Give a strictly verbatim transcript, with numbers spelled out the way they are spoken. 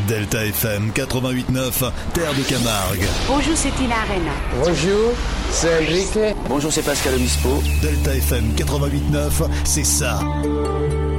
Delta F M quatre-vingt-huit neuf, Terre de Camargue. Bonjour, c'est Tina Arena. Bonjour, c'est Enrique. Bonjour, c'est Pascal Obispo. Delta F M quatre-vingt-huit neuf, c'est ça.